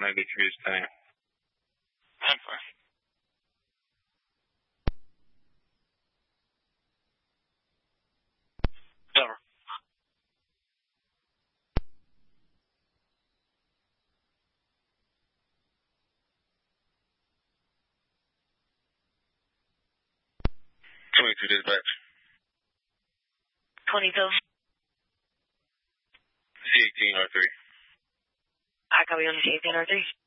I get you this time. I'm fine. Never. Two dispatch. 22. C18R3. I copy on the C18R3.